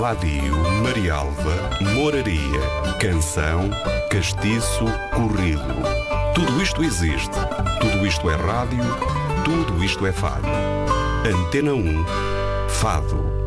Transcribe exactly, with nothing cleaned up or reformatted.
Ladio, Marialva, Moraria, Canção, Castiço, Corrido. Tudo isto existe. Tudo isto é rádio. Tudo isto é fado. Antena um. Fado.